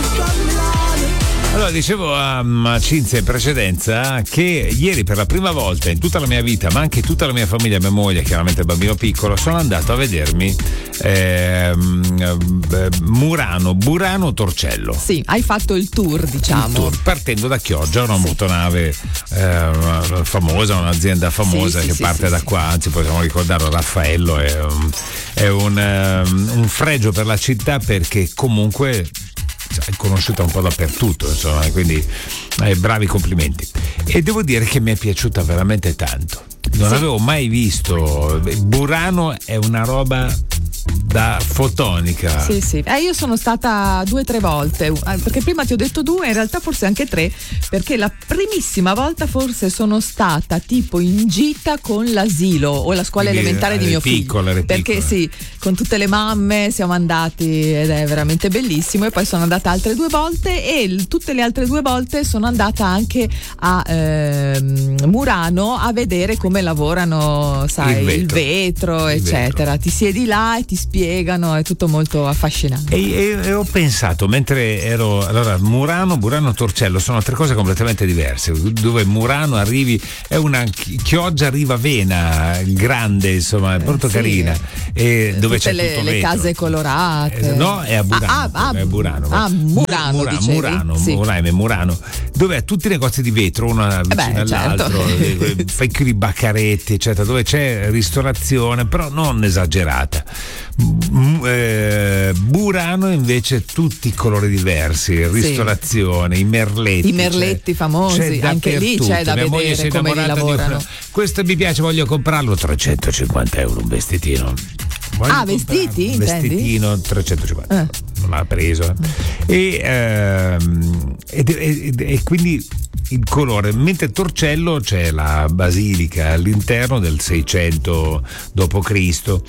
Allora, dicevo a Cinzia in precedenza che ieri per la prima volta in tutta la mia vita, ma anche tutta la mia famiglia, mia moglie, chiaramente il bambino piccolo, sono andato a vedermi Burano Torcello. Sì, hai fatto il tour, diciamo. Il tour, partendo da Chioggia, una motonave famosa, un'azienda famosa che parte da qua, anzi possiamo ricordarlo, Raffaello è un fregio per la città, perché comunque è conosciuta un po' dappertutto, insomma, quindi bravi complimenti. E devo dire che mi è piaciuta veramente tanto. Non avevo mai visto. Burano è una roba da fotonica. Sì. Io sono stata 2 o 3 volte, perché prima ti ho detto 2, in realtà forse anche 3, perché la primissima volta forse sono stata tipo in gita con l'asilo o la scuola elementare di mio figlio. Perché sì, con tutte le mamme siamo andati ed è veramente bellissimo. E poi sono andata altre 2 volte e tutte le altre 2 volte sono andata anche a Murano a vedere come lavorano, sai, il vetro eccetera. Ti siedi là e ti spiegano, è tutto molto affascinante. E ho pensato mentre ero, allora Burano Torcello sono 3 cose completamente diverse. Dove Murano arrivi è una Chioggia Rivavena grande, insomma, è molto carina, e dove tutte c'è tutto le vetro. case colorate. No, è a Burano. È a Burano. Murano, dove ha tutti i negozi di vetro, uno vicino all'altro, fai qui i baccaretti, eccetera, dove c'è ristorazione, però non esagerata. Burano invece tutti i colori diversi, ristorazione, i merletti famosi, anche lì c'è da vedere come li lavorano. Questo mi piace, voglio comprarlo, 350 euro un vestitino. Vestiti? Vestitino 350 non l'ha preso e quindi il colore, mentre Torcello c'è la basilica all'interno del 600 d.C.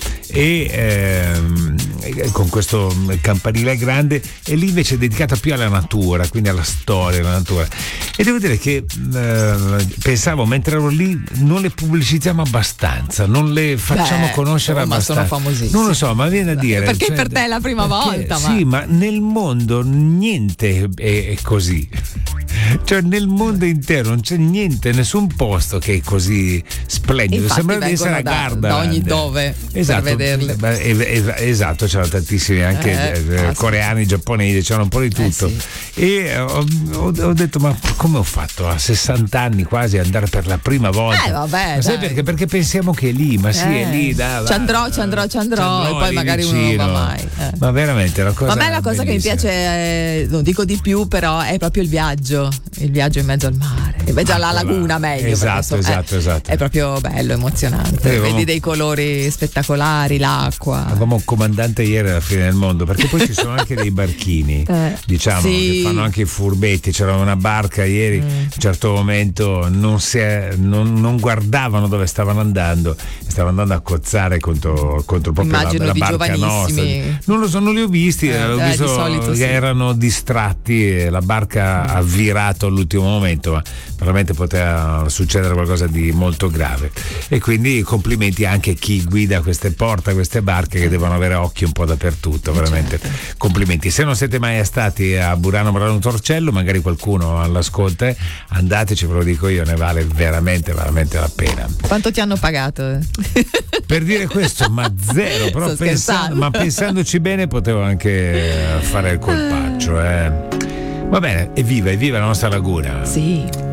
e con questo campanile grande, e lì invece è dedicata più alla natura, quindi alla storia della natura. E devo dire che pensavo mentre ero lì, non le pubblicizziamo abbastanza, non le facciamo conoscere abbastanza. Ma sono famosissime. Non lo so, ma viene a dire perché per te è la prima volta. Sì, ma nel mondo niente è così. Cioè nel mondo intero non c'è niente, nessun posto che è così splendido. Sembra di essere a Garda da ogni dove, esatto, per vederli. Esatto, c'erano tantissimi anche coreani, giapponesi, c'erano un po' di tutto. E ho detto, ma come ho fatto a 60 anni quasi ad andare per la prima volta? Sai perché? Perché pensiamo che è lì, ma sì, è lì, ci andrò e poi magari uno non va mai. Ma veramente è una cosa. Ma a me la cosa che mi piace, non dico di più, però è proprio il viaggio in mezzo al mare, in mezzo alla laguna, meglio. Esatto. È proprio bello, emozionante. Vedi dei colori spettacolari, l'acqua. Avevamo un comandante ieri alla fine del mondo, perché poi ci sono anche dei barchini, diciamo, che fanno anche i furbetti. C'era una barca ieri, a un certo momento non guardavano dove stavano andando a cozzare contro proprio la barca nostra. Non lo so, non li ho visti, ho visto che erano distratti e la barca ha virato all'ultimo momento, ma veramente poteva succedere qualcosa di molto grave. E quindi complimenti anche a chi guida queste barche, che devono avere occhi un po' dappertutto, veramente complimenti. Se non siete mai stati a Burano Torcello, magari qualcuno all'ascolto, andateci, ve lo dico io, ne vale veramente la pena. Quanto ti hanno pagato? Per dire questo, ma zero, però pensandoci bene potevo anche fare il colpaccio. Va bene, evviva la nostra laguna. Sì.